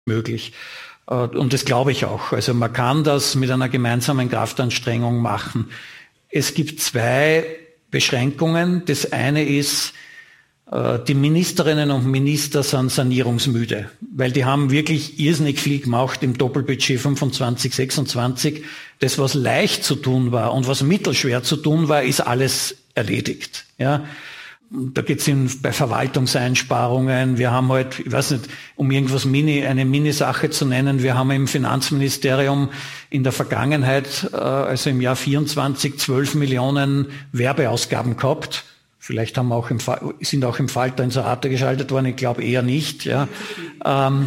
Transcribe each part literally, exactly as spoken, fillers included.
möglich. Und das glaube ich auch. Also man kann das mit einer gemeinsamen Kraftanstrengung machen. Es gibt zwei Beschränkungen. Das eine ist, die Ministerinnen und Minister sind sanierungsmüde, weil die haben wirklich irrsinnig viel gemacht im Doppelbudget fünfundzwanzig, sechsundzwanzig. Das, was leicht zu tun war und was mittelschwer zu tun war, ist alles erledigt. Ja. Da geht es bei Verwaltungseinsparungen. Wir haben halt, ich weiß nicht, um irgendwas Mini, eine Mini-Sache zu nennen, wir haben im Finanzministerium in der Vergangenheit, also im Jahr vierundzwanzig, zwölf Millionen Werbeausgaben gehabt. Vielleicht haben wir auch im, sind auch im Falter Inserate geschaltet worden, ich glaube eher nicht. Ja. Ähm,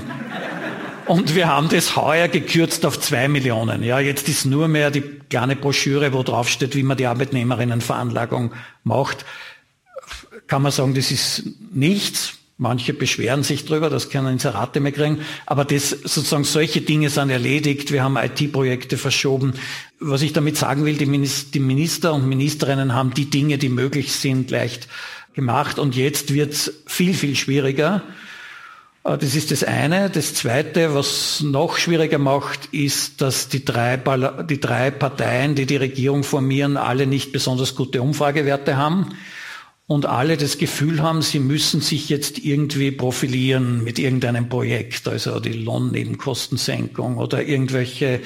und wir haben das heuer gekürzt auf zwei Millionen. Ja, jetzt ist nur mehr die kleine Broschüre, wo drauf steht, wie man die Arbeitnehmerinnenveranlagung macht. Kann man sagen, das ist nichts. Manche beschweren sich drüber, dass keine Inserate mehr kriegen. Aber das, sozusagen, solche Dinge sind erledigt. Wir haben I T-Projekte verschoben. Was ich damit sagen will, die Minister und Ministerinnen haben die Dinge, die möglich sind, leicht gemacht. Und jetzt wird es viel, viel schwieriger. Das ist das eine. Das zweite, was noch schwieriger macht, ist, dass die drei, die drei Parteien, die die Regierung formieren, alle nicht besonders gute Umfragewerte haben. Und alle das Gefühl haben, sie müssen sich jetzt irgendwie profilieren mit irgendeinem Projekt, also die Lohnnebenkostensenkung oder irgendwelche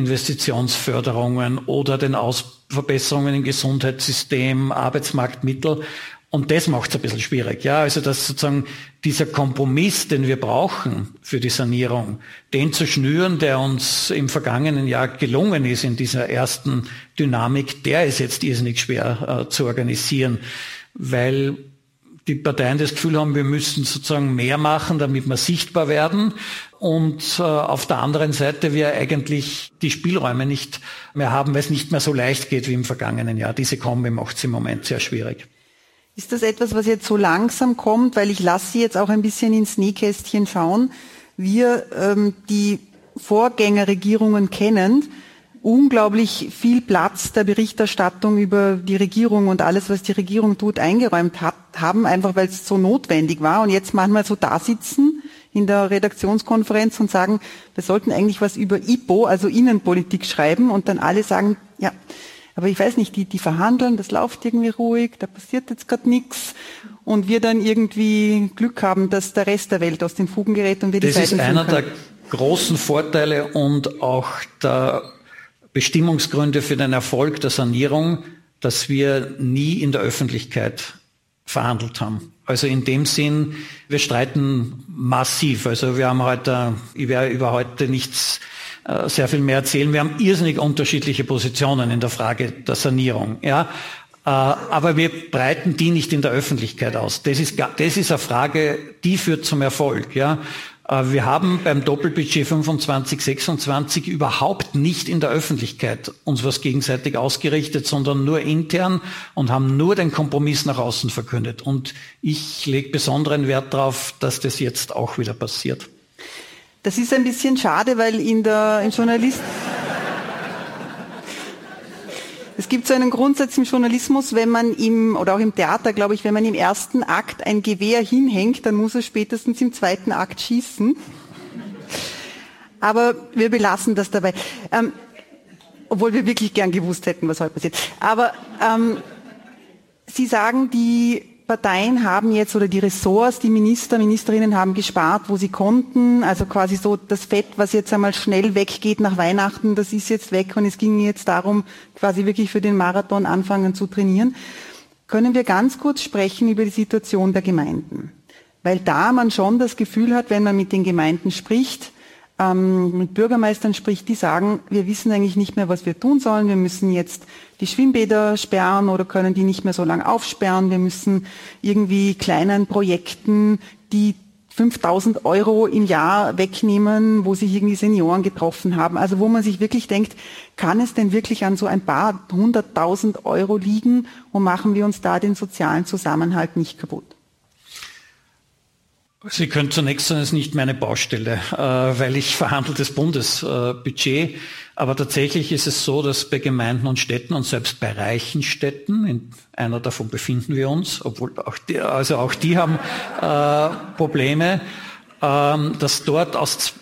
Investitionsförderungen oder den Aus- Verbesserungen im Gesundheitssystem, Arbeitsmarktmittel. Und das macht es ein bisschen schwierig. Ja, also dass sozusagen dieser Kompromiss, den wir brauchen für die Sanierung, den zu schnüren, der uns im vergangenen Jahr gelungen ist in dieser ersten Dynamik, der ist jetzt irrsinnig schwer äh, zu organisieren. Weil die Parteien das Gefühl haben, wir müssen sozusagen mehr machen, damit wir sichtbar werden. Und äh, auf der anderen Seite wir eigentlich die Spielräume nicht mehr haben, weil es nicht mehr so leicht geht wie im vergangenen Jahr. Diese Kombi macht es im Moment sehr schwierig. Ist das etwas, was jetzt so langsam kommt? Weil ich lasse Sie jetzt auch ein bisschen ins Nähkästchen schauen. Wir, ähm, die Vorgängerregierungen kennend, unglaublich viel Platz der Berichterstattung über die Regierung und alles, was die Regierung tut, eingeräumt hat, haben, einfach weil es so notwendig war und jetzt manchmal so da sitzen in der Redaktionskonferenz und sagen, wir sollten eigentlich was über I P O, also Innenpolitik, schreiben und dann alle sagen, ja, aber ich weiß nicht, die, die verhandeln, das läuft irgendwie ruhig, da passiert jetzt gerade nichts und wir dann irgendwie Glück haben, dass der Rest der Welt aus den Fugen gerät und wir die Das Seiten ist einer können. der großen Vorteile und auch der Bestimmungsgründe für den Erfolg der Sanierung, dass wir nie in der Öffentlichkeit verhandelt haben. Also in dem Sinn, wir streiten massiv. Also wir haben heute, ich werde über heute nichts äh, sehr viel mehr erzählen. Wir haben irrsinnig unterschiedliche Positionen in der Frage der Sanierung. Ja, äh, aber wir breiten die nicht in der Öffentlichkeit aus. Das ist, das ist eine Frage, die führt zum Erfolg. Ja. Wir haben beim Doppelbudget fünfundzwanzig, sechsundzwanzig überhaupt nicht in der Öffentlichkeit uns was gegenseitig ausgerichtet, sondern nur intern und haben nur den Kompromiss nach außen verkündet. Und ich lege besonderen Wert darauf, dass das jetzt auch wieder passiert. Das ist ein bisschen schade, weil in der, im Journalist Es gibt so einen Grundsatz im Journalismus, wenn man im, oder auch im Theater, glaube ich, wenn man im ersten Akt ein Gewehr hinhängt, dann muss er spätestens im zweiten Akt schießen. Aber wir belassen das dabei. Ähm, obwohl wir wirklich gern gewusst hätten, was heute passiert. Aber ähm, Sie sagen, die Parteien haben jetzt, oder die Ressorts, die Minister, Ministerinnen haben gespart, wo sie konnten. Also quasi so das Fett, was jetzt einmal schnell weggeht nach Weihnachten, das ist jetzt weg und es ging jetzt darum, quasi wirklich für den Marathon anfangen zu trainieren. Können wir ganz kurz sprechen über die Situation der Gemeinden? Weil da man schon das Gefühl hat, wenn man mit den Gemeinden spricht, ähm, mit Bürgermeistern spricht, die sagen, wir wissen eigentlich nicht mehr, was wir tun sollen. Wir müssen jetzt die Schwimmbäder sperren oder können die nicht mehr so lange aufsperren. Wir müssen irgendwie kleinen Projekten, die fünftausend Euro im Jahr wegnehmen, wo sich irgendwie Senioren getroffen haben. Also wo man sich wirklich denkt, kann es denn wirklich an so ein paar hunderttausend Euro liegen und machen wir uns da den sozialen Zusammenhalt nicht kaputt? Sie können zunächst sagen, es ist nicht meine Baustelle, äh, weil ich verhandle das Bundesbudget. Äh, Aber tatsächlich ist es so, dass bei Gemeinden und Städten und selbst bei reichen Städten, in einer davon befinden wir uns, obwohl auch die, also auch die haben äh, Probleme, äh, dass dort aus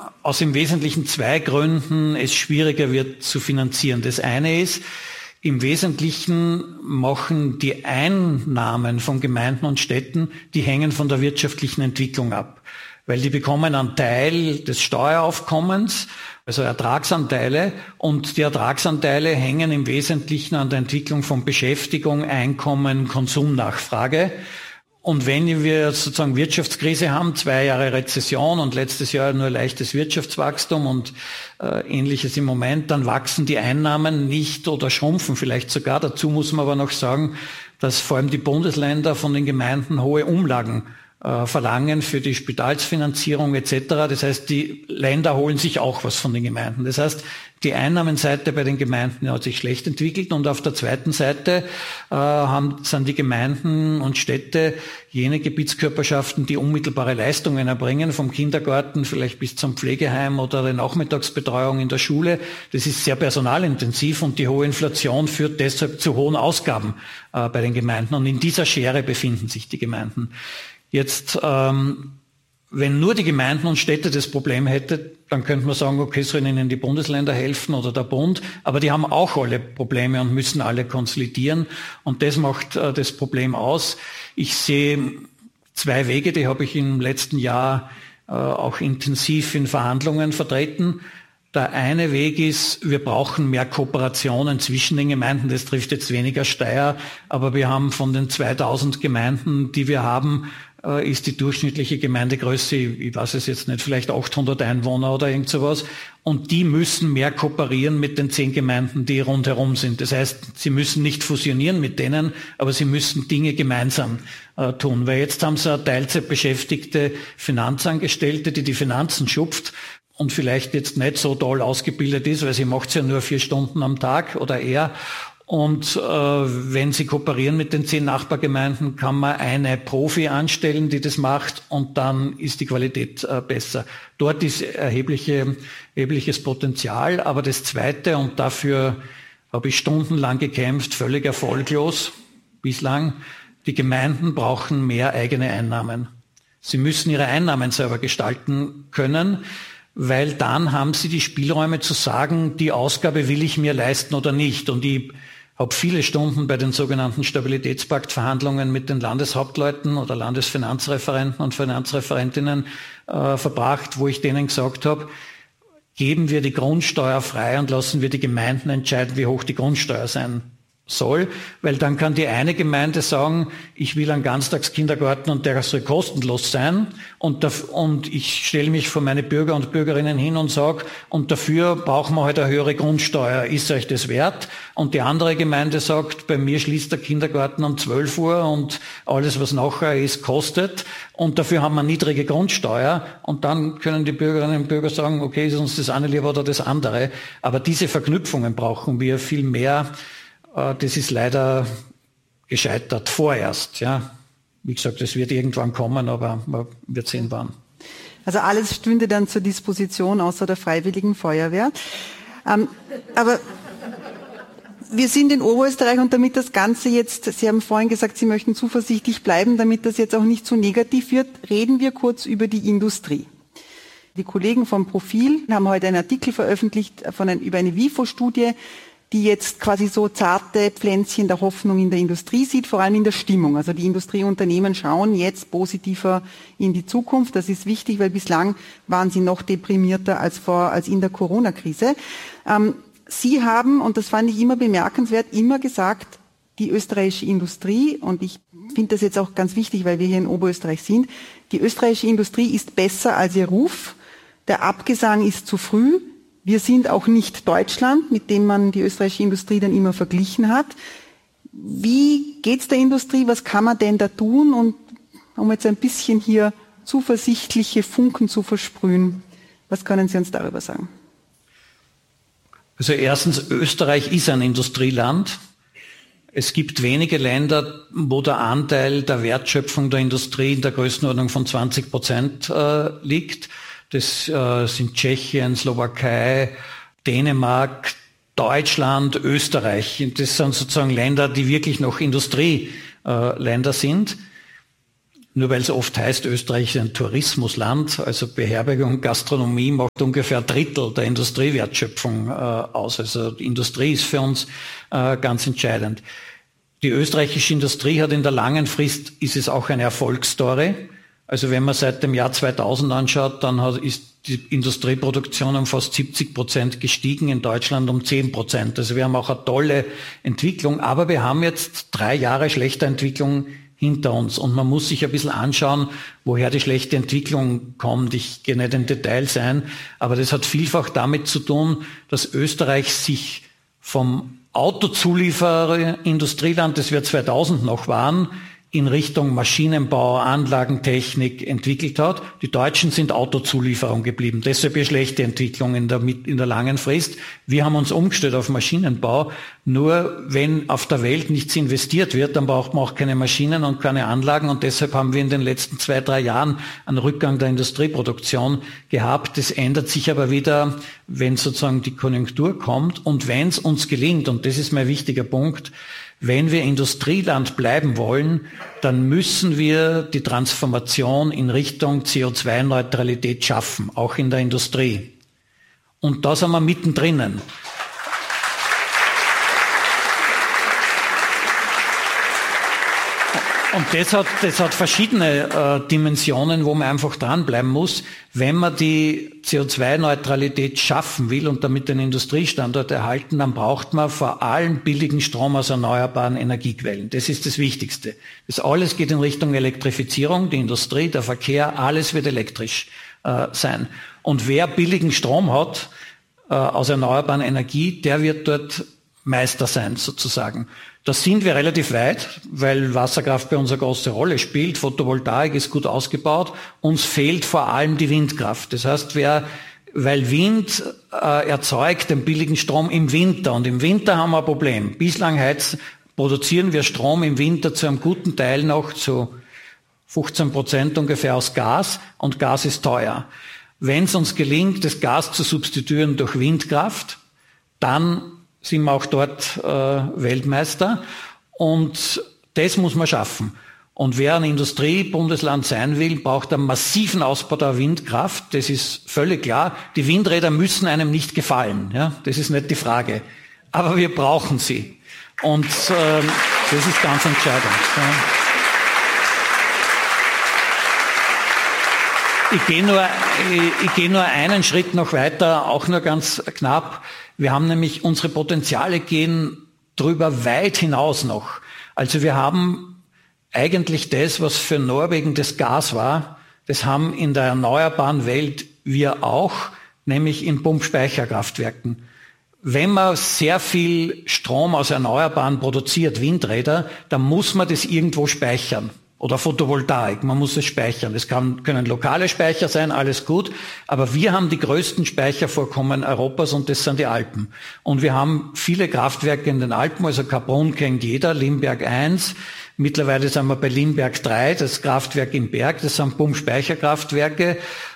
aus im Wesentlichen zwei Gründen es schwieriger wird zu finanzieren. Das eine ist, im Wesentlichen machen die Einnahmen von Gemeinden und Städten, die hängen von der wirtschaftlichen Entwicklung ab. Weil die bekommen einen Teil des Steueraufkommens, also Ertragsanteile, und die Ertragsanteile hängen im Wesentlichen an der Entwicklung von Beschäftigung, Einkommen, Konsumnachfrage. Und wenn wir sozusagen Wirtschaftskrise haben, zwei Jahre Rezession und letztes Jahr nur leichtes Wirtschaftswachstum und äh, Ähnliches im Moment, dann wachsen die Einnahmen nicht oder schrumpfen vielleicht sogar. Dazu muss man aber noch sagen, dass vor allem die Bundesländer von den Gemeinden hohe Umlagen äh, verlangen für die Spitalsfinanzierung et cetera. Das heißt, die Länder holen sich auch was von den Gemeinden. Das heißt, die Einnahmenseite bei den Gemeinden hat sich schlecht entwickelt und auf der zweiten Seite äh, haben, sind die Gemeinden und Städte jene Gebietskörperschaften, die unmittelbare Leistungen erbringen, vom Kindergarten vielleicht bis zum Pflegeheim oder der Nachmittagsbetreuung in der Schule. Das ist sehr personalintensiv und die hohe Inflation führt deshalb zu hohen Ausgaben äh, bei den Gemeinden. Und in dieser Schere befinden sich die Gemeinden. Jetzt ähm, wenn nur die Gemeinden und Städte das Problem hätten, dann könnte man sagen, okay, sollen ihnen die Bundesländer helfen oder der Bund, aber die haben auch alle Probleme und müssen alle konsolidieren und das macht äh, das Problem aus. Ich sehe zwei Wege, die habe ich im letzten Jahr äh, auch intensiv in Verhandlungen vertreten. Der eine Weg ist, wir brauchen mehr Kooperationen zwischen den Gemeinden. Das trifft jetzt weniger Steyr, aber wir haben von den zweitausend Gemeinden, die wir haben, ist die durchschnittliche Gemeindegröße, ich weiß es jetzt nicht, vielleicht achthundert Einwohner oder irgend sowas. Und die müssen mehr kooperieren mit den zehn Gemeinden, die rundherum sind. Das heißt, sie müssen nicht fusionieren mit denen, aber sie müssen Dinge gemeinsam äh, tun. Weil jetzt haben sie eine Teilzeitbeschäftigte Finanzangestellte, die die Finanzen schupft und vielleicht jetzt nicht so toll ausgebildet ist, weil sie macht es ja nur vier Stunden am Tag oder eher. Und äh, wenn Sie kooperieren mit den zehn Nachbargemeinden, kann man eine Profi anstellen, die das macht, und dann ist die Qualität äh, besser. Dort ist erhebliche, erhebliches Potenzial. Aber das Zweite, und dafür habe ich stundenlang gekämpft, völlig erfolglos bislang, die Gemeinden brauchen mehr eigene Einnahmen. Sie müssen ihre Einnahmen selber gestalten können, weil dann haben sie die Spielräume zu sagen, die Ausgabe will ich mir leisten oder nicht. Und ich habe viele Stunden bei den sogenannten Stabilitätspaktverhandlungen mit den Landeshauptleuten oder Landesfinanzreferenten und Finanzreferentinnen äh, verbracht, wo ich denen gesagt habe, geben wir die Grundsteuer frei und lassen wir die Gemeinden entscheiden, wie hoch die Grundsteuer sein soll, weil dann kann die eine Gemeinde sagen, ich will einen Ganztagskindergarten und der soll kostenlos sein, und, daf- und ich stelle mich vor meine Bürger und Bürgerinnen hin und sage, und dafür brauchen wir halt eine höhere Grundsteuer, ist euch das wert? Und die andere Gemeinde sagt, bei mir schließt der Kindergarten um zwölf Uhr und alles, was nachher ist, kostet, und dafür haben wir niedrige Grundsteuer, und dann können die Bürgerinnen und Bürger sagen, okay, ist uns das eine lieber oder das andere, aber diese Verknüpfungen brauchen wir viel mehr. Das ist leider gescheitert vorerst. Ja. Wie gesagt, es wird irgendwann kommen, aber man wird sehen, wann. Also alles stünde dann zur Disposition außer der Freiwilligen Feuerwehr. Ähm, aber wir sind in Oberösterreich, und damit das Ganze jetzt, Sie haben vorhin gesagt, Sie möchten zuversichtlich bleiben, damit das jetzt auch nicht zu negativ wird, reden wir kurz über die Industrie. Die Kollegen vom Profil haben heute einen Artikel veröffentlicht von ein, über eine WIFO-Studie, die jetzt quasi so zarte Pflänzchen der Hoffnung in der Industrie sieht, vor allem in der Stimmung. Also die Industrieunternehmen schauen jetzt positiver in die Zukunft. Das ist wichtig, weil bislang waren sie noch deprimierter als vor, als in der Corona-Krise. Ähm, Sie haben, und das fand ich immer bemerkenswert, immer gesagt, die österreichische Industrie, und ich finde das jetzt auch ganz wichtig, weil wir hier in Oberösterreich sind, die österreichische Industrie ist besser als ihr Ruf. Der Abgesang ist zu früh. Wir sind auch nicht Deutschland, mit dem man die österreichische Industrie dann immer verglichen hat. Wie geht's der Industrie? Was kann man denn da tun? Und um jetzt ein bisschen hier zuversichtliche Funken zu versprühen, was können Sie uns darüber sagen? Also erstens, Österreich ist ein Industrieland. Es gibt wenige Länder, wo der Anteil der Wertschöpfung der Industrie in der Größenordnung von zwanzig Prozent äh, liegt. Das äh, sind Tschechien, Slowakei, Dänemark, Deutschland, Österreich. Das sind sozusagen Länder, die wirklich noch Industrieländer äh, sind. nur weil es oft heißt, Österreich ist ein Tourismusland, also Beherbergung und Gastronomie macht ungefähr ein Drittel der Industriewertschöpfung äh, aus. Also die Industrie ist für uns äh, ganz entscheidend. Die österreichische Industrie hat in der langen Frist, ist es auch eine Erfolgsstory. Also wenn man seit dem Jahr zweitausend anschaut, dann hat, ist die Industrieproduktion um fast siebzig Prozent gestiegen, in Deutschland um zehn Prozent. Also wir haben auch eine tolle Entwicklung, aber wir haben jetzt drei Jahre schlechter Entwicklung hinter uns und man muss sich ein bisschen anschauen, woher die schlechte Entwicklung kommt. Ich gehe nicht in Details ein, aber das hat vielfach damit zu tun, dass Österreich sich vom Autozulieferer Industrieland, das wir zweitausend noch waren, in Richtung Maschinenbau, Anlagentechnik entwickelt hat. Die Deutschen sind Autozulieferung geblieben. Deshalb eine schlechte Entwicklung in der, in der langen Frist. Wir haben uns umgestellt auf Maschinenbau. Nur wenn auf der Welt nichts investiert wird, dann braucht man auch keine Maschinen und keine Anlagen. Und deshalb haben wir in den letzten zwei, drei Jahren einen Rückgang der Industrieproduktion gehabt. Das ändert sich aber wieder, wenn sozusagen die Konjunktur kommt. Und wenn es uns gelingt, und das ist mein wichtiger Punkt, wenn wir Industrieland bleiben wollen, dann müssen wir die Transformation in Richtung C O zwei Neutralität schaffen, auch in der Industrie. Und da sind wir mittendrin. Und das hat, das hat verschiedene äh, Dimensionen, wo man einfach dranbleiben muss. Wenn man die C O zwei Neutralität schaffen will und damit den Industriestandort erhalten, dann braucht man vor allem billigen Strom aus erneuerbaren Energiequellen. Das ist das Wichtigste. Das alles geht in Richtung Elektrifizierung, die Industrie, der Verkehr, alles wird elektrisch äh, sein. Und wer billigen Strom hat äh, aus erneuerbaren Energie, der wird dort Meister sein, sozusagen. Da sind wir relativ weit, weil Wasserkraft bei uns eine große Rolle spielt. Photovoltaik ist gut ausgebaut. Uns fehlt vor allem die Windkraft. Das heißt, wer, weil Wind äh, erzeugt den billigen Strom im Winter. Und im Winter haben wir ein Problem. Bislang heiz, produzieren wir Strom im Winter zu einem guten Teil noch zu fünfzehn Prozent ungefähr aus Gas. Und Gas ist teuer. Wenn es uns gelingt, das Gas zu substituieren durch Windkraft, dann sind wir auch dort äh, Weltmeister. Und das muss man schaffen. Und wer ein Industriebundesland sein will, braucht einen massiven Ausbau der Windkraft. Das ist völlig klar. Die Windräder müssen einem nicht gefallen. Ja? Das ist nicht die Frage. Aber wir brauchen sie. Und äh, das ist ganz entscheidend. Ja. Ich gehe nur, ich, ich gehe nur einen Schritt noch weiter, auch nur ganz knapp. Wir haben nämlich, unsere Potenziale gehen drüber weit hinaus noch. Also wir haben eigentlich das, was für Norwegen das Gas war, das haben in der erneuerbaren Welt wir auch, nämlich in Pumpspeicherkraftwerken. Wenn man sehr viel Strom aus Erneuerbaren produziert, Windräder, dann muss man das irgendwo speichern. Oder Photovoltaik, man muss es speichern. Es kann, können lokale Speicher sein, alles gut. Aber wir haben die größten Speichervorkommen Europas und das sind die Alpen. Und wir haben viele Kraftwerke in den Alpen, also Kaprun kennt jeder, Limberg eins. Mittlerweile sind wir bei Limberg drei, das Kraftwerk im Berg, das sind Pumpspeicherkraftwerke.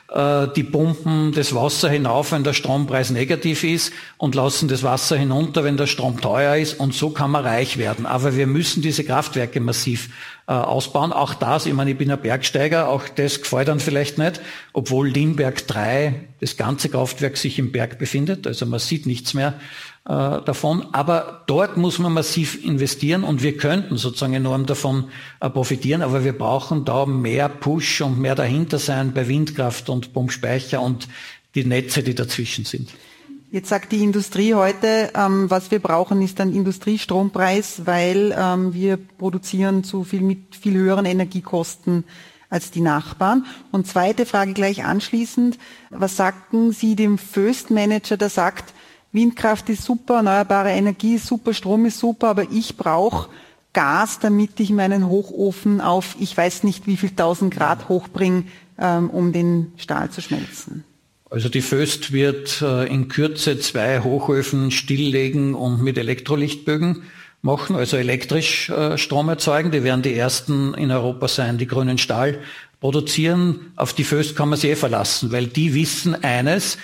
Die pumpen das Wasser hinauf, wenn der Strompreis negativ ist und lassen das Wasser hinunter, wenn der Strom teuer ist. Und so kann man reich werden. Aber wir müssen diese Kraftwerke massiv äh, ausbauen. Auch das, ich meine, ich bin ein Bergsteiger, auch das gefällt dann vielleicht nicht, obwohl Limberg drei, das ganze Kraftwerk sich im Berg befindet. Also man sieht nichts mehr äh, davon. Aber dort muss man massiv investieren und wir könnten sozusagen enorm davon äh, profitieren. Aber wir brauchen da mehr Push und mehr dahinter sein bei Windkraft und Pumpspeicher und die Netze, die dazwischen sind. Jetzt sagt die Industrie heute, ähm, was wir brauchen, ist ein Industriestrompreis, weil ähm, wir produzieren zu viel mit viel höheren Energiekosten als die Nachbarn. Und zweite Frage gleich anschließend, was sagten Sie dem Föst-Manager, der sagt, Windkraft ist super, erneuerbare Energie ist super, Strom ist super, aber ich brauche Gas, damit ich meinen Hochofen auf, ich weiß nicht wie viel tausend Grad hochbringe, ähm, um den Stahl zu schmelzen? Also die Föst wird äh, in Kürze zwei Hochöfen stilllegen und mit Elektrolichtbögen machen, also elektrisch äh, Strom erzeugen. Die werden die ersten in Europa sein, die grünen Stahl produzieren. Auf die Föst kann man sich eh verlassen, weil die wissen eines,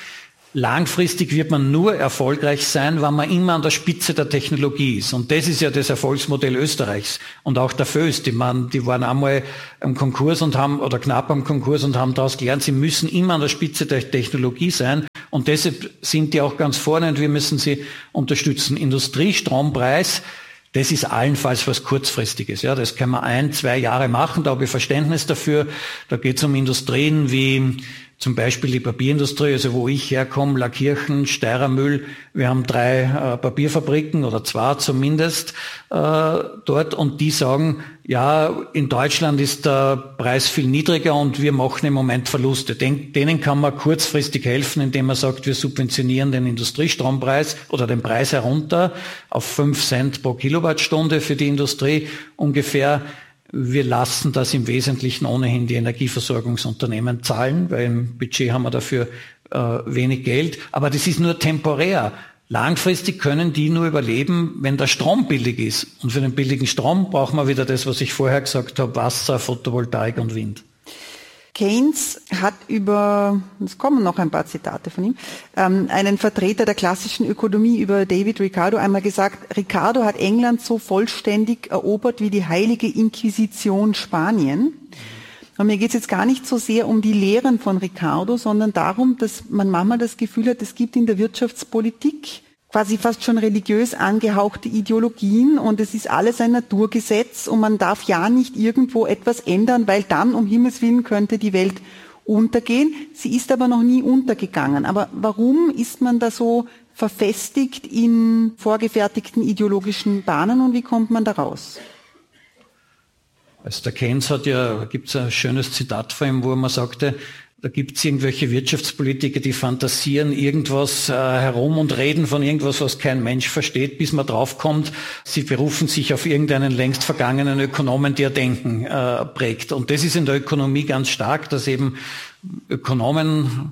Langfristig wird man nur erfolgreich sein, wenn man immer an der Spitze der Technologie ist. Und das ist ja das Erfolgsmodell Österreichs. Und auch der Föst, die, man, die waren einmal am Konkurs und haben, oder knapp am Konkurs und haben daraus gelernt, sie müssen immer an der Spitze der Technologie sein. Und deshalb sind die auch ganz vorne und wir müssen sie unterstützen. Industriestrompreis, das ist allenfalls was Kurzfristiges. Ja, das kann man ein, zwei Jahre machen, da habe ich Verständnis dafür. Da geht es um Industrien wie zum Beispiel die Papierindustrie, also wo ich herkomme, Lackirchen, Steirermühl. Wir haben drei äh, Papierfabriken oder zwei zumindest äh, dort und die sagen, ja, in Deutschland ist der Preis viel niedriger und wir machen im Moment Verluste. Den, denen kann man kurzfristig helfen, indem man sagt, wir subventionieren den Industriestrompreis oder den Preis herunter auf fünf Cent pro Kilowattstunde für die Industrie ungefähr. Wir lassen das im Wesentlichen ohnehin die Energieversorgungsunternehmen zahlen, weil im Budget haben wir dafür äh, wenig Geld. Aber das ist nur temporär. Langfristig können die nur überleben, wenn der Strom billig ist. Und für den billigen Strom brauchen wir wieder das, was ich vorher gesagt habe, Wasser, Photovoltaik und Wind. Keynes hat über, es kommen noch ein paar Zitate von ihm, ähm, einen Vertreter der klassischen Ökonomie über David Ricardo einmal gesagt, Ricardo hat England so vollständig erobert wie die heilige Inquisition Spanien. Und mir geht es jetzt gar nicht so sehr um die Lehren von Ricardo, sondern darum, dass man manchmal das Gefühl hat, es gibt in der Wirtschaftspolitik quasi fast schon religiös angehauchte Ideologien und es ist alles ein Naturgesetz und man darf ja nicht irgendwo etwas ändern, weil dann um Himmels Willen könnte die Welt untergehen. Sie ist aber noch nie untergegangen. Aber warum ist man da so verfestigt in vorgefertigten ideologischen Bahnen und wie kommt man da raus? Also der Keynes hat ja, gibt es ein schönes Zitat von ihm, wo er mal sagte, da gibt es irgendwelche Wirtschaftspolitiker, die fantasieren irgendwas äh, herum und reden von irgendwas, was kein Mensch versteht, bis man draufkommt, sie berufen sich auf irgendeinen längst vergangenen Ökonomen, der Denken äh, prägt. Und das ist in der Ökonomie ganz stark, dass eben Ökonomen,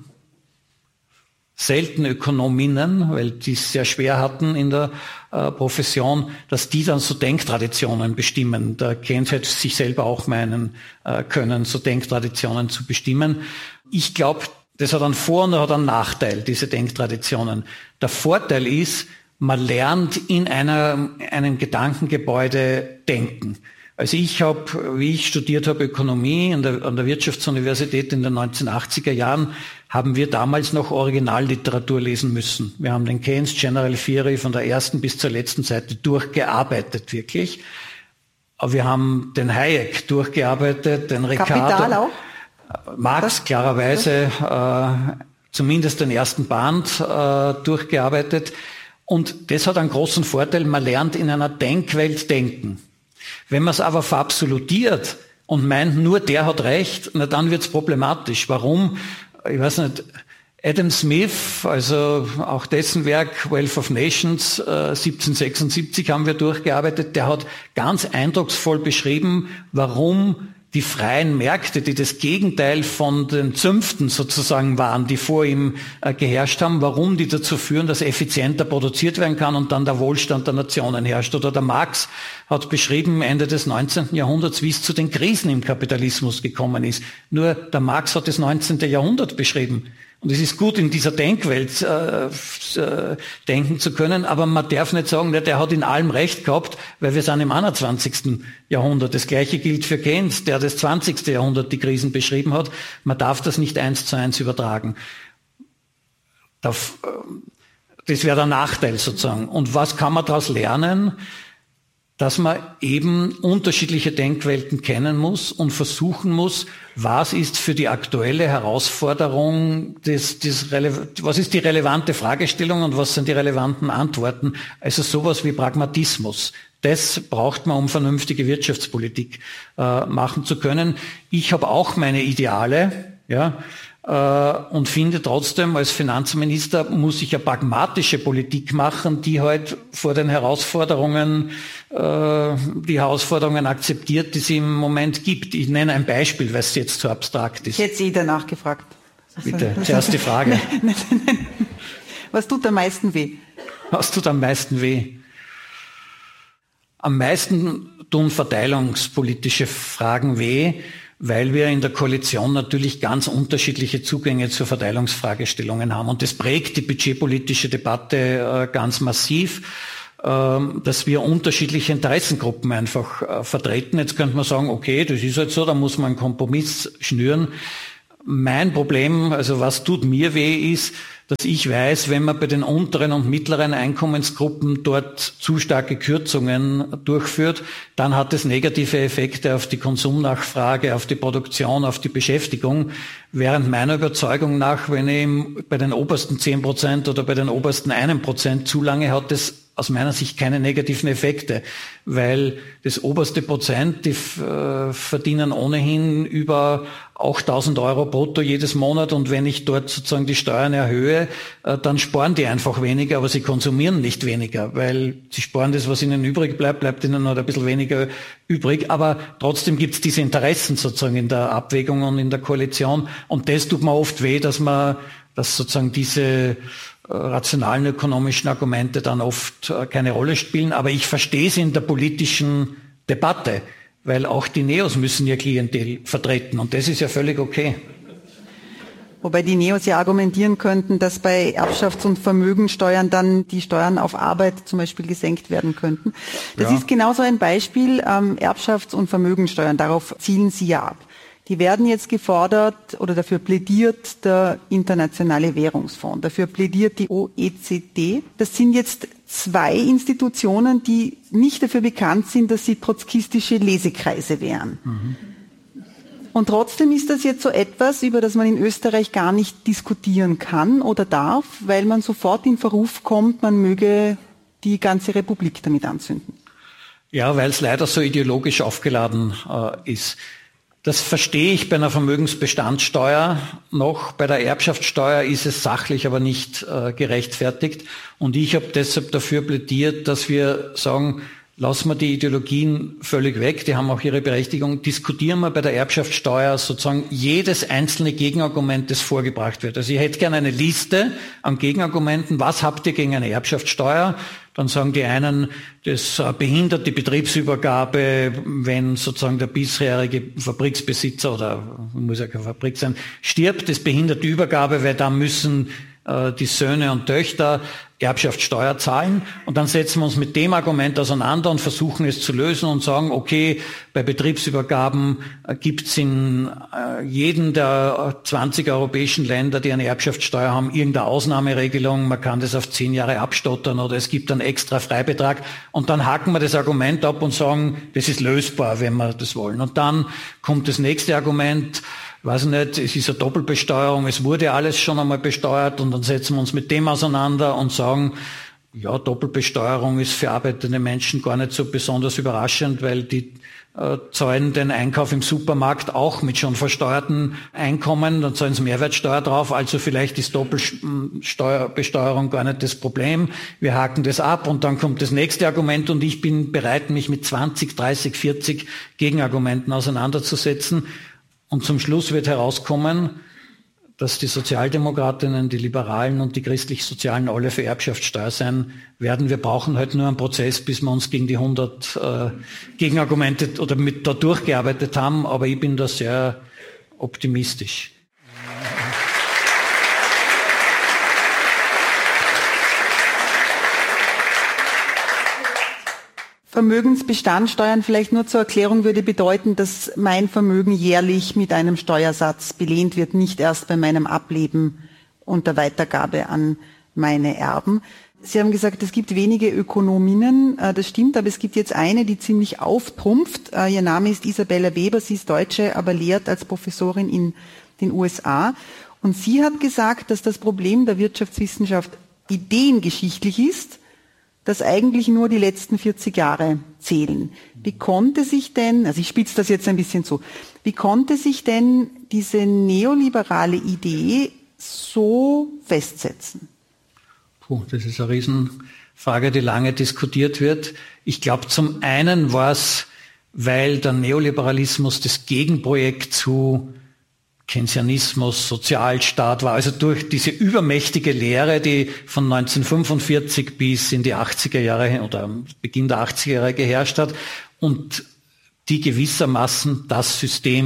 selten Ökonominnen, weil die es sehr schwer hatten in der äh, Profession, dass die dann so Denktraditionen bestimmen. Der Keynes hätte sich selber auch meinen äh, können, so Denktraditionen zu bestimmen. Ich glaube, das hat einen Vor- und hat einen Nachteil, diese Denktraditionen. Der Vorteil ist, man lernt in einer, einem Gedankengebäude denken. Also ich habe, wie ich studiert habe Ökonomie an der, an der Wirtschaftsuniversität in den neunzehnhundertachtziger Jahren, haben wir damals noch Originalliteratur lesen müssen. Wir haben den Keynes General Theory von der ersten bis zur letzten Seite durchgearbeitet, wirklich. Aber wir haben den Hayek durchgearbeitet, den Ricardo. Kapital auch? Marx, das, klarerweise, das? Äh, zumindest den ersten Band äh, durchgearbeitet. Und das hat einen großen Vorteil, man lernt in einer Denkwelt denken. Wenn man es aber verabsolutiert und meint, nur der hat recht, na dann wird es problematisch. Warum? Ich weiß nicht, Adam Smith, also auch dessen Werk Wealth of Nations, äh, siebzehnhundertsechsundsiebzig haben wir durchgearbeitet, der hat ganz eindrucksvoll beschrieben, warum die freien Märkte, die das Gegenteil von den Zünften sozusagen waren, die vor ihm äh, geherrscht haben, warum die dazu führen, dass effizienter produziert werden kann und dann der Wohlstand der Nationen herrscht. Oder der Marx hat beschrieben, Ende des neunzehnten Jahrhunderts, wie es zu den Krisen im Kapitalismus gekommen ist. Nur der Marx hat das neunzehnten Jahrhundert beschrieben. Und es ist gut, in dieser Denkwelt äh, äh, denken zu können, aber man darf nicht sagen, der, der hat in allem recht gehabt, weil wir sind im einundzwanzigsten Jahrhundert. Das Gleiche gilt für Keynes, der das zwanzigsten Jahrhundert die Krisen beschrieben hat. Man darf das nicht eins zu eins übertragen. Das wäre der Nachteil sozusagen. Und was kann man daraus lernen? Dass man eben unterschiedliche Denkwelten kennen muss und versuchen muss, was ist für die aktuelle Herausforderung, das, das was ist die relevante Fragestellung und was sind die relevanten Antworten. Also sowas wie Pragmatismus. Das braucht man, um vernünftige Wirtschaftspolitik äh, machen zu können. Ich habe auch meine Ideale, ja, und finde trotzdem, als Finanzminister muss ich eine pragmatische Politik machen, die halt vor den Herausforderungen, äh, die Herausforderungen akzeptiert, die es im Moment gibt. Ich nenne ein Beispiel, weil es jetzt zu abstrakt ist. Ich hätte Sie danach gefragt. Bitte, zuerst die Frage. Nein, nein, nein. Was tut am meisten weh? Was tut am meisten weh? Am meisten tun verteilungspolitische Fragen weh, weil wir in der Koalition natürlich ganz unterschiedliche Zugänge zu Verteilungsfragestellungen haben. Und das prägt die budgetpolitische Debatte ganz massiv, dass wir unterschiedliche Interessengruppen einfach vertreten. Jetzt könnte man sagen, okay, das ist halt so, da muss man einen Kompromiss schnüren. Mein Problem, also was tut mir weh, ist, dass ich weiß, wenn man bei den unteren und mittleren Einkommensgruppen dort zu starke Kürzungen durchführt, dann hat es negative Effekte auf die Konsumnachfrage, auf die Produktion, auf die Beschäftigung. Während meiner Überzeugung nach, wenn ich bei den obersten zehn Prozent oder bei den obersten einem Prozent zu lange hat, das aus meiner Sicht keine negativen Effekte, weil das oberste Prozent, die äh, verdienen ohnehin über achttausend Euro brutto jedes Monat, und wenn ich dort sozusagen die Steuern erhöhe, äh, dann sparen die einfach weniger, aber sie konsumieren nicht weniger, weil sie sparen das, was ihnen übrig bleibt, bleibt ihnen noch ein bisschen weniger übrig, aber trotzdem gibt es diese Interessen sozusagen in der Abwägung und in der Koalition, und das tut mir oft weh, dass man, dass sozusagen diese rationalen ökonomischen Argumente dann oft keine Rolle spielen. Aber ich verstehe es in der politischen Debatte, weil auch die Neos müssen ihr Klientel vertreten, und das ist ja völlig okay. Wobei die Neos ja argumentieren könnten, dass bei Erbschafts- und Vermögensteuern dann die Steuern auf Arbeit zum Beispiel gesenkt werden könnten. Das ja. ist genauso ein Beispiel, ähm, Erbschafts- und Vermögensteuern, darauf zielen Sie ja ab. Die werden jetzt gefordert, oder dafür plädiert der Internationale Währungsfonds, dafür plädiert die O E C D. Das sind jetzt zwei Institutionen, die nicht dafür bekannt sind, dass sie trotzkistische Lesekreise wären. Mhm. Und trotzdem ist das jetzt so etwas, über das man in Österreich gar nicht diskutieren kann oder darf, weil man sofort in Verruf kommt, man möge die ganze Republik damit anzünden. Ja, weil es leider so ideologisch aufgeladen äh, ist. Das verstehe ich bei einer Vermögensbestandsteuer noch. Bei der Erbschaftssteuer ist es sachlich aber nicht äh, gerechtfertigt. Und ich habe deshalb dafür plädiert, dass wir sagen, lassen wir die Ideologien völlig weg, die haben auch ihre Berechtigung. Diskutieren wir bei der Erbschaftssteuer sozusagen jedes einzelne Gegenargument, das vorgebracht wird. Also ich hätte gerne eine Liste an Gegenargumenten. Was habt ihr gegen eine Erbschaftssteuer? Dann sagen die einen, das behindert die Betriebsübergabe, wenn sozusagen der bisherige Fabriksbesitzer, oder muss ja keine Fabrik sein, stirbt. Das behindert die Übergabe, weil da müssen äh, die Söhne und Töchter Erbschaftssteuer zahlen. Und dann setzen wir uns mit dem Argument auseinander und versuchen es zu lösen und sagen, okay, bei Betriebsübergaben äh, gibt es in äh, jedem der zwanzig europäischen Länder, die eine Erbschaftssteuer haben, irgendeine Ausnahmeregelung. Man kann das auf zehn Jahre abstottern, oder es gibt einen extra Freibetrag. Und dann haken wir das Argument ab und sagen, das ist lösbar, wenn wir das wollen. Und dann kommt das nächste Argument, weiß nicht, es ist eine Doppelbesteuerung, es wurde alles schon einmal besteuert, und dann setzen wir uns mit dem auseinander und sagen, ja, Doppelbesteuerung ist für arbeitende Menschen gar nicht so besonders überraschend, weil die äh, zahlen den Einkauf im Supermarkt auch mit schon versteuerten Einkommen, dann zahlen sie Mehrwertsteuer drauf, also vielleicht ist Doppelbesteuerung gar nicht das Problem. Wir haken das ab, und dann kommt das nächste Argument, und ich bin bereit, mich mit zwanzig, dreißig, vierzig Gegenargumenten auseinanderzusetzen. Und zum Schluss wird herauskommen, dass die Sozialdemokratinnen, die Liberalen und die Christlich-Sozialen alle für Erbschaftssteuer sein werden. Wir brauchen halt nur einen Prozess, bis wir uns gegen die hundert äh, Gegenargumente oder mit da durchgearbeitet haben. Aber ich bin da sehr optimistisch. Vermögensbestandsteuern, vielleicht nur zur Erklärung, würde bedeuten, dass mein Vermögen jährlich mit einem Steuersatz belehnt wird, nicht erst bei meinem Ableben und der Weitergabe an meine Erben. Sie haben gesagt, es gibt wenige Ökonominnen, das stimmt, aber es gibt jetzt eine, die ziemlich auftrumpft. Ihr Name ist Isabella Weber, sie ist Deutsche, aber lehrt als Professorin in den U S A. Und sie hat gesagt, dass das Problem der Wirtschaftswissenschaft ideengeschichtlich ist, dass eigentlich nur die letzten vierzig Jahre zählen. Wie konnte sich denn, also ich spitze das jetzt ein bisschen zu, wie konnte sich denn diese neoliberale Idee so festsetzen? Puh, das ist eine Riesenfrage, die lange diskutiert wird. Ich glaube, zum einen war es, weil der Neoliberalismus das Gegenprojekt zu Keynesianismus, Sozialstaat war, also durch diese übermächtige Lehre, die von neunzehnhundertfünfundvierzig bis in die achtziger Jahre oder Beginn der achtziger Jahre geherrscht hat und die gewissermaßen das System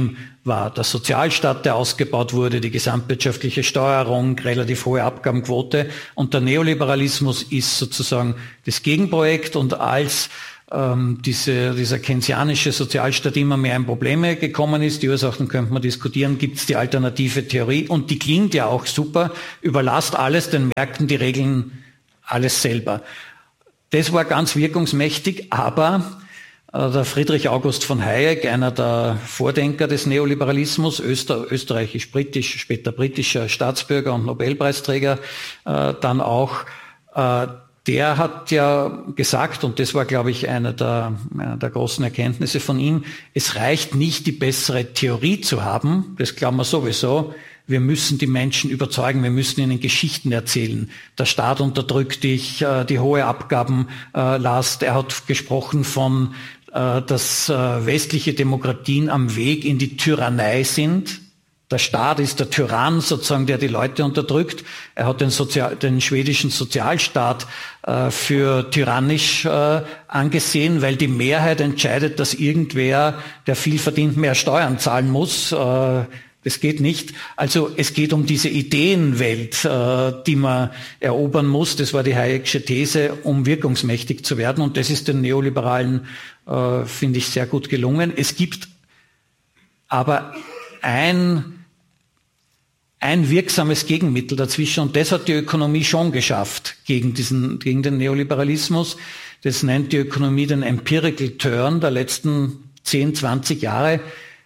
war der Sozialstaat, der ausgebaut wurde, die gesamtwirtschaftliche Steuerung, relativ hohe Abgabenquote. Und der Neoliberalismus ist sozusagen das Gegenprojekt. Und als ähm, diese, dieser keynesianische Sozialstaat immer mehr in Probleme gekommen ist, die Ursachen könnte man diskutieren, gibt es die alternative Theorie. Und die klingt ja auch super, überlasst alles den Märkten, die regeln alles selber. Das war ganz wirkungsmächtig, aber der Friedrich August von Hayek, einer der Vordenker des Neoliberalismus, Öster, österreichisch-britisch, später britischer Staatsbürger und Nobelpreisträger, äh, dann auch, äh, der hat ja gesagt, und das war, glaube ich, eine der, eine der großen Erkenntnisse von ihm, es reicht nicht, die bessere Theorie zu haben, das glauben wir sowieso, wir müssen die Menschen überzeugen, wir müssen ihnen Geschichten erzählen. Der Staat unterdrückt dich, äh, die hohe Abgabenlast, er hat gesprochen von dass westliche Demokratien am Weg in die Tyrannei sind. Der Staat ist der Tyrann sozusagen, der die Leute unterdrückt. Er hat den, Sozial-, den schwedischen Sozialstaat äh, für tyrannisch äh, angesehen, weil die Mehrheit entscheidet, dass irgendwer, der viel verdient, mehr Steuern zahlen muss. Äh, Das geht nicht. Also es geht um diese Ideenwelt, äh, die man erobern muss. Das war die Hayek'sche These, um wirkungsmächtig zu werden. Und das ist den Neoliberalen, äh, finde ich, sehr gut gelungen. Es gibt aber ein, ein wirksames Gegenmittel dazwischen. Und das hat die Ökonomie schon geschafft gegen diesen, gegen den Neoliberalismus. Das nennt die Ökonomie den Empirical Turn der letzten zehn, zwanzig Jahre.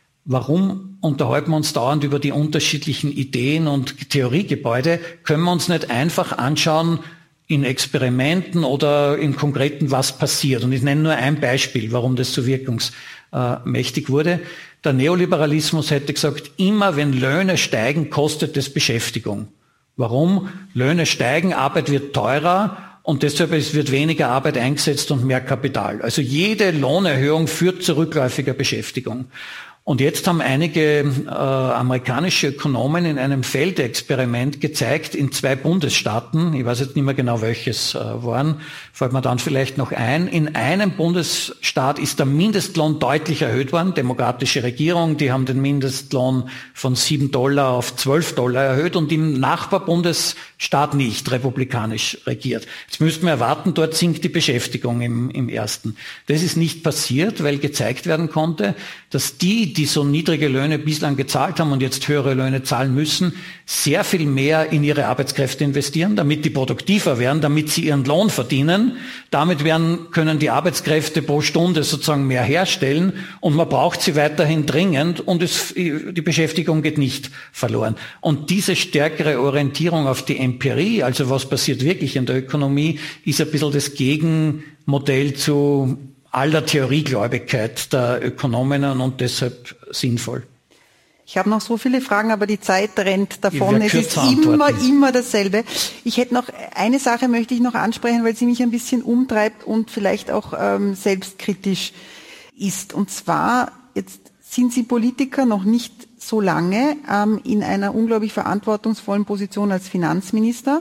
Warum unterhalten wir uns dauernd über die unterschiedlichen Ideen und Theoriegebäude? Können wir uns nicht einfach anschauen in Experimenten oder in konkreten, was passiert? Und ich nenne nur ein Beispiel, warum das so wirkungsmächtig wurde. Der Neoliberalismus hätte gesagt, immer wenn Löhne steigen, kostet das Beschäftigung. Warum? Löhne steigen, Arbeit wird teurer. Und deshalb wird weniger Arbeit eingesetzt und mehr Kapital. Also jede Lohnerhöhung führt zu rückläufiger Beschäftigung. Und jetzt haben einige äh, amerikanische Ökonomen in einem Feldexperiment gezeigt, in zwei Bundesstaaten, ich weiß jetzt nicht mehr genau welches äh, waren, fällt mir dann vielleicht noch ein, in einem Bundesstaat ist der Mindestlohn deutlich erhöht worden, demokratische Regierung, die haben den Mindestlohn von sieben Dollar auf zwölf Dollar erhöht und im Nachbarbundesstaat nicht, republikanisch regiert. Jetzt müssten wir erwarten, dort sinkt die Beschäftigung im, im ersten. Das ist nicht passiert, weil gezeigt werden konnte, dass die, die so niedrige Löhne bislang gezahlt haben und jetzt höhere Löhne zahlen müssen, sehr viel mehr in ihre Arbeitskräfte investieren, damit die produktiver werden, damit sie ihren Lohn verdienen. Damit werden, können die Arbeitskräfte pro Stunde sozusagen mehr herstellen und man braucht sie weiterhin dringend und es, die Beschäftigung geht nicht verloren. Und diese stärkere Orientierung auf die Empirie, also was passiert wirklich in der Ökonomie, ist ein bisschen das Gegenmodell zu aller Theoriegläubigkeit der Ökonominnen und deshalb sinnvoll. Ich habe noch so viele Fragen, aber die Zeit rennt davon. Es ist immer, immer dasselbe. Ich hätte noch eine Sache, möchte ich noch ansprechen, weil sie mich ein bisschen umtreibt und vielleicht auch ähm, selbstkritisch ist. Und zwar, jetzt sind Sie Politiker noch nicht so lange ähm, in einer unglaublich verantwortungsvollen Position als Finanzminister.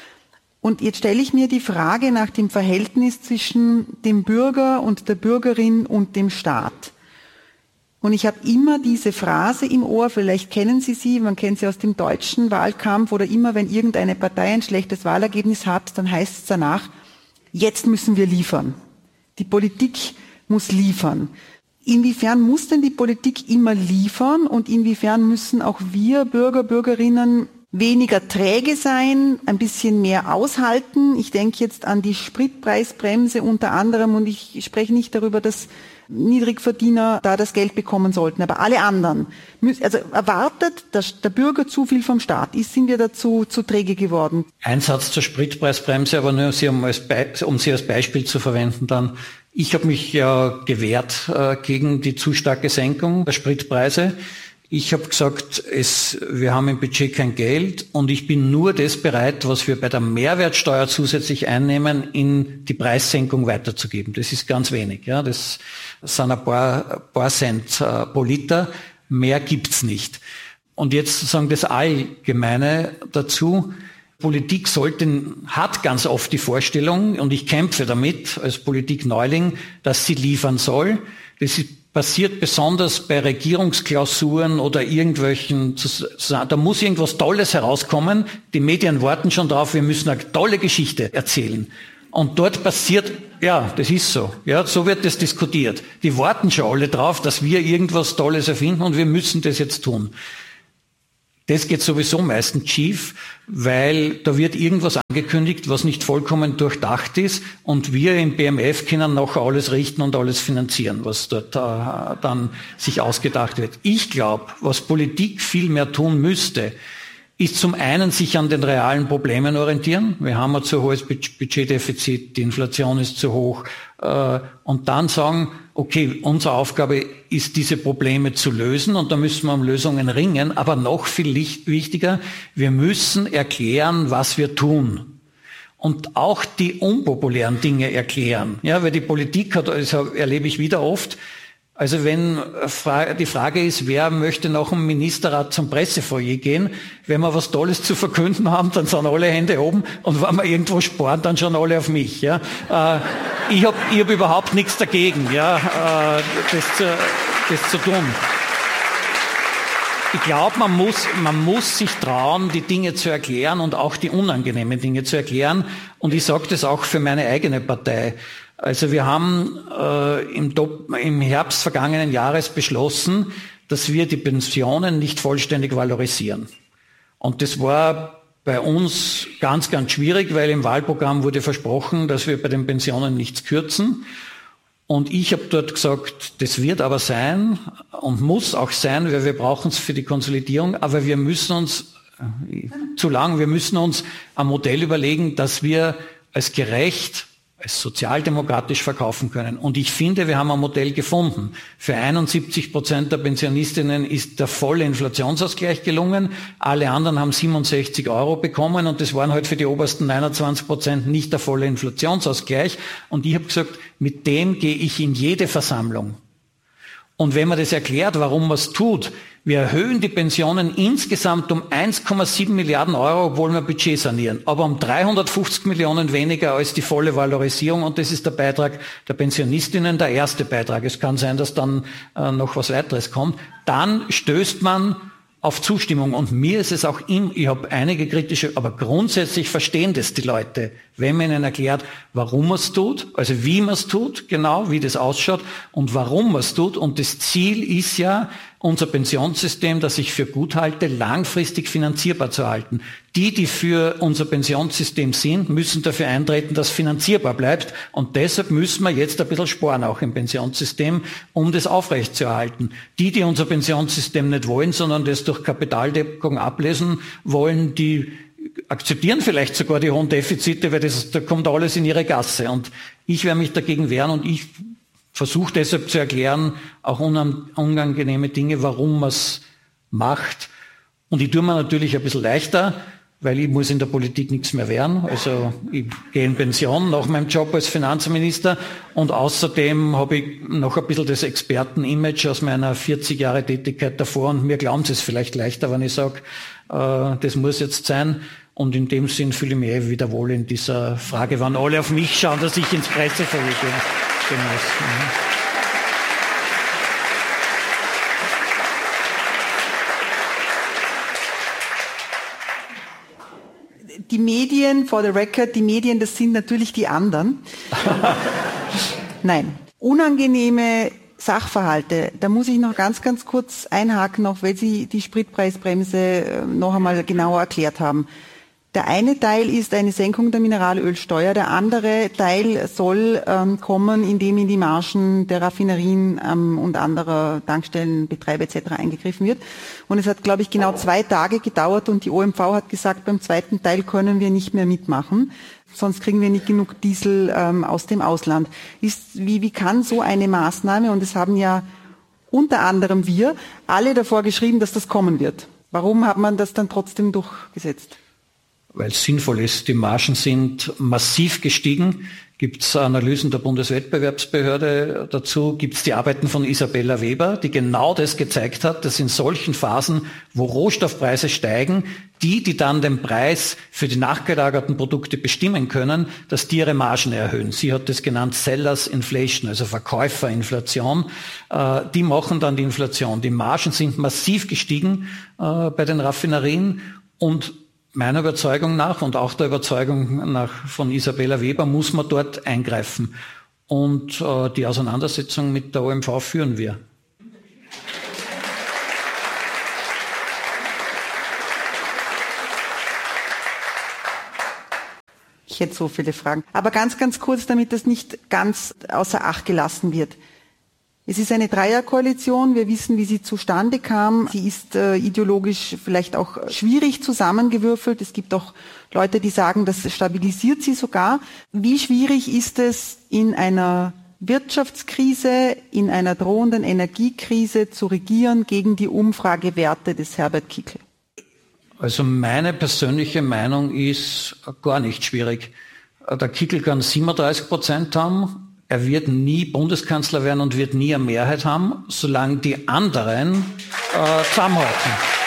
Und jetzt stelle ich mir die Frage nach dem Verhältnis zwischen dem Bürger und der Bürgerin und dem Staat. Und ich habe immer diese Phrase im Ohr, vielleicht kennen Sie sie, man kennt sie aus dem deutschen Wahlkampf oder immer, wenn irgendeine Partei ein schlechtes Wahlergebnis hat, dann heißt es danach, jetzt müssen wir liefern. Die Politik muss liefern. Inwiefern muss denn die Politik immer liefern und inwiefern müssen auch wir Bürger, Bürgerinnen weniger träge sein, ein bisschen mehr aushalten? Ich denke jetzt an die Spritpreisbremse unter anderem und ich spreche nicht darüber, dass Niedrigverdiener da das Geld bekommen sollten, aber alle anderen. Also erwartet der Bürger zu viel vom Staat? Sind wir dazu zu träge geworden? Ein Satz zur Spritpreisbremse, aber nur um, als Be- um sie als Beispiel zu verwenden dann. Ich habe mich ja gewehrt äh, gegen die zu starke Senkung der Spritpreise. Ich habe gesagt, es, wir haben im Budget kein Geld und ich bin nur das bereit, was wir bei der Mehrwertsteuer zusätzlich einnehmen, in die Preissenkung weiterzugeben. Das ist ganz wenig. Ja, das sind ein paar, paar Cent äh, pro Liter. Mehr gibt's nicht. Und jetzt sozusagen das Allgemeine dazu. Politik sollte, hat ganz oft die Vorstellung, und ich kämpfe damit als Politikneuling, dass sie liefern soll. Das ist passiert besonders bei Regierungsklausuren oder irgendwelchen, da muss irgendwas Tolles herauskommen. Die Medien warten schon drauf, wir müssen eine tolle Geschichte erzählen. Und dort passiert, ja, das ist so. Ja, so wird das diskutiert. Die warten schon alle drauf, dass wir irgendwas Tolles erfinden und wir müssen das jetzt tun. Das geht sowieso meistens schief, weil da wird irgendwas angekündigt, was nicht vollkommen durchdacht ist und wir im B M F können nachher alles richten und alles finanzieren, was dort äh, dann sich ausgedacht wird. Ich glaube, was Politik viel mehr tun müsste, ist zum einen sich an den realen Problemen orientieren. Wir haben ein zu hohes Budgetdefizit, die Inflation ist zu hoch. Äh, und dann sagen, okay, unsere Aufgabe ist, diese Probleme zu lösen und da müssen wir um Lösungen ringen. Aber noch viel wichtiger, wir müssen erklären, was wir tun. Und auch die unpopulären Dinge erklären. Ja, weil die Politik hat, also erlebe ich wieder oft, also wenn die Frage ist, wer möchte nach dem Ministerrat zum Pressefoyer gehen, wenn wir was Tolles zu verkünden haben, dann sind alle Hände oben und wenn wir irgendwo sparen, dann schauen alle auf mich. Ja. Ich habe ich hab überhaupt nichts dagegen, ja, das, zu, das zu tun. Ich glaube, man muss, man muss sich trauen, die Dinge zu erklären und auch die unangenehmen Dinge zu erklären. Und ich sage das auch für meine eigene Partei. Also wir haben äh, im, im Herbst vergangenen Jahres beschlossen, dass wir die Pensionen nicht vollständig valorisieren. Und das war bei uns ganz, ganz schwierig, weil im Wahlprogramm wurde versprochen, dass wir bei den Pensionen nichts kürzen. Und ich habe dort gesagt, das wird aber sein und muss auch sein, weil wir brauchen es für die Konsolidierung, aber wir müssen uns, äh, zu lang, wir müssen uns ein Modell überlegen, dass wir als gerecht, als sozialdemokratisch verkaufen können. Und ich finde, wir haben ein Modell gefunden. Für einundsiebzig Prozent der Pensionistinnen ist der volle Inflationsausgleich gelungen. Alle anderen haben siebenundsechzig Euro bekommen und das waren halt für die obersten neunundzwanzig Prozent nicht der volle Inflationsausgleich. Und ich habe gesagt, mit dem gehe ich in jede Versammlung. Und wenn man das erklärt, warum man es tut, wir erhöhen die Pensionen insgesamt um eins Komma sieben Milliarden Euro, obwohl wir Budget sanieren, aber um dreihundertfünfzig Millionen weniger als die volle Valorisierung und das ist der Beitrag der Pensionistinnen, der erste Beitrag. Es kann sein, dass dann äh, noch was weiteres kommt. Dann stößt man auf Zustimmung und mir ist es auch im, ich habe einige kritische, aber grundsätzlich verstehen das die Leute, wenn man ihnen erklärt, warum man es tut, also wie man es tut, genau, wie das ausschaut und warum man es tut und das Ziel ist ja, unser Pensionssystem, das ich für gut halte, langfristig finanzierbar zu halten. Die, die für unser Pensionssystem sind, müssen dafür eintreten, dass es finanzierbar bleibt. Und deshalb müssen wir jetzt ein bisschen sparen, auch im Pensionssystem, um das aufrechtzuerhalten. Die, die unser Pensionssystem nicht wollen, sondern das durch Kapitaldeckung ablesen wollen, die akzeptieren vielleicht sogar die hohen Defizite, weil das, da kommt alles in ihre Gasse. Und ich werde mich dagegen wehren und ich versuche deshalb zu erklären, auch unangenehme Dinge, warum man es macht. Und ich tue mir natürlich ein bisschen leichter, weil ich muss in der Politik nichts mehr wehren. Also ich gehe in Pension nach meinem Job als Finanzminister und außerdem habe ich noch ein bisschen das Experten-Image aus meiner vierzig Jahre Tätigkeit davor und mir glauben sie es vielleicht leichter, wenn ich sage, äh, das muss jetzt sein. Und in dem Sinn fühle ich mich eh wieder wohl in dieser Frage, wann alle auf mich schauen, dass ich ins Pressefoyer gehe. Die Medien, for the record, die Medien, das sind natürlich die anderen. Nein, unangenehme Sachverhalte, da muss ich noch ganz, ganz kurz einhaken, auch weil Sie die Spritpreisbremse noch einmal genauer erklärt haben. Der eine Teil ist eine Senkung der Mineralölsteuer, der andere Teil soll ähm, kommen, indem in die Margen der Raffinerien ähm, und anderer Tankstellenbetreiber et cetera eingegriffen wird. Und es hat, glaube ich, genau zwei Tage gedauert und die O M V hat gesagt, beim zweiten Teil können wir nicht mehr mitmachen, sonst kriegen wir nicht genug Diesel ähm, aus dem Ausland. Ist, wie, wie kann so eine Maßnahme, und es haben ja unter anderem wir alle davor geschrieben, dass das kommen wird. Warum hat man das dann trotzdem durchgesetzt? weil es sinnvoll ist. Die Margen sind massiv gestiegen. Gibt es Analysen der Bundeswettbewerbsbehörde dazu? Gibt es die Arbeiten von Isabella Weber, die genau das gezeigt hat, dass in solchen Phasen, wo Rohstoffpreise steigen, die, die dann den Preis für die nachgelagerten Produkte bestimmen können, dass die ihre Margen erhöhen. Sie hat das genannt Sellers Inflation, also Verkäuferinflation. Äh, die machen dann die Inflation. Die Margen sind massiv gestiegen äh, bei den Raffinerien und meiner Überzeugung nach und auch der Überzeugung nach von Isabella Weber muss man dort eingreifen. Und äh, die Auseinandersetzung mit der O M V führen wir. Ich hätte so viele Fragen. Aber ganz, ganz kurz, damit das nicht ganz außer Acht gelassen wird. Es ist eine Dreierkoalition. Wir wissen, wie sie zustande kam. Sie ist äh, ideologisch vielleicht auch schwierig zusammengewürfelt. Es gibt auch Leute, die sagen, das stabilisiert sie sogar. Wie schwierig ist es, in einer Wirtschaftskrise, in einer drohenden Energiekrise zu regieren gegen die Umfragewerte des Herbert Kickl? Also meine persönliche Meinung ist gar nicht schwierig. Der Kickl kann siebenunddreißig Prozent haben. Er wird nie Bundeskanzler werden und wird nie eine Mehrheit haben, solange die anderen äh, zusammenhalten.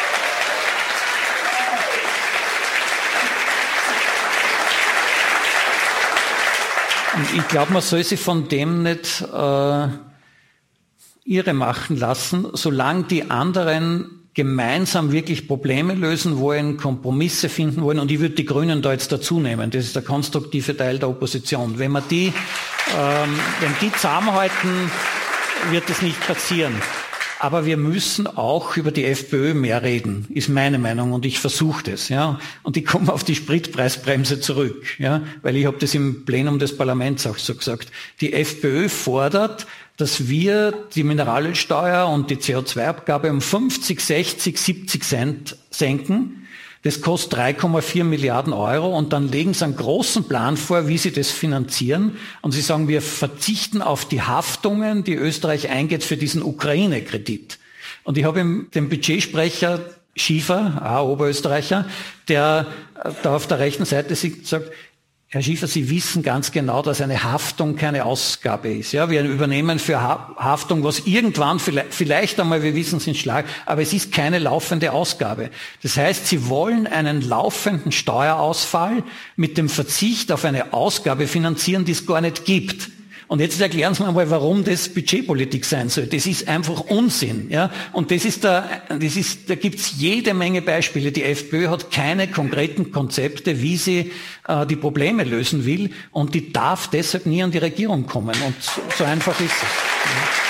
Und ich glaube, man soll sich von dem nicht äh, irre machen lassen, solange die anderen gemeinsam wirklich Probleme lösen wollen, Kompromisse finden wollen. Und ich würde die Grünen da jetzt dazu nehmen. Das ist der konstruktive Teil der Opposition. Wenn wir die, ähm, wenn die zusammenhalten, wird das nicht passieren. Aber wir müssen auch über die FPÖ mehr reden, ist meine Meinung. Und ich versuche das. Ja. Und ich komme auf die Spritpreisbremse zurück, ja, weil ich habe das im Plenum des Parlaments auch so gesagt. Die FPÖ fordert, dass wir die Mineralölsteuer und die C O zwei Abgabe um fünfzig, sechzig, siebzig Cent senken. Das kostet drei Komma vier Milliarden Euro und dann legen sie einen großen Plan vor, wie sie das finanzieren. Und sie sagen, wir verzichten auf die Haftungen, die Österreich eingeht für diesen Ukraine-Kredit. Und ich habe dem Budgetsprecher Schiefer, auch Oberösterreicher, der da auf der rechten Seite sitzt, sagt, Herr Schiefer, Sie wissen ganz genau, dass eine Haftung keine Ausgabe ist. Ja, wir übernehmen für Haftung, was irgendwann vielleicht, vielleicht einmal, wir wissen es in Schlag, aber es ist keine laufende Ausgabe. Das heißt, Sie wollen einen laufenden Steuerausfall mit dem Verzicht auf eine Ausgabe finanzieren, die es gar nicht gibt. Und jetzt erklären Sie mir mal, warum das Budgetpolitik sein soll. Das ist einfach Unsinn, ja. Und das ist da, das ist, da gibt's jede Menge Beispiele. Die FPÖ hat keine konkreten Konzepte, wie sie äh, die Probleme lösen will. Und die darf deshalb nie an die Regierung kommen. Und so, so einfach ist es. Ja.